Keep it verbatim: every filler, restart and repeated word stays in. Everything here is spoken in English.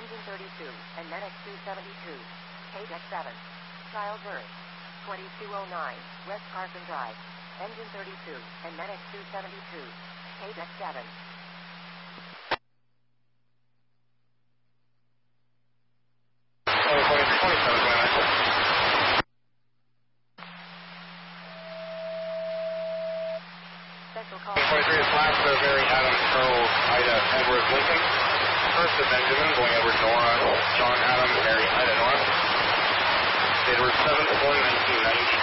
Engine thirty-two, and Medic two seventy-two. K Deck seven. Child birth. twenty-two oh nine, West Carson Drive. Engine thirty-two, and Medic two seventy-two. K Deck seven. Special call. twenty-three is flash, so very Adam Charles, Ida, Edward Lincoln. First to Benjamin, going over Nora, John Adam, Mary, Ida, Nora. Date of birth seven one nineteen ninety.